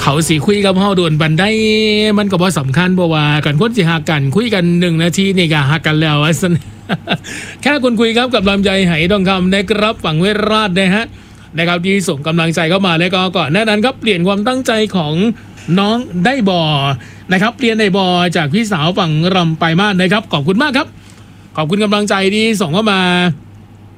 เขาสิคุยกับเฮาโดนบันได้มันก็บ่สำคัญเพราะว่ากันคนสิหักกันคุยกัน1 นาทีนี่ก็หักกันแล้วซั่น แค่คุณคุยครับกับลำไยไหทองคำนะครับฝั่งเวราชนะฮะนะครับที่ส่งกำลังใจเข้ามาแล้วก็ก่อนหน้านั้นครับเปลี่ยนความตั้งใจของน้องได้บ่อนะครับเปลี่ยนได้บ่อจากพี่สาวฝั่งรำไปมากนะครับขอบคุณมากครับขอบคุณกำลังใจที่ส่งเข้ามา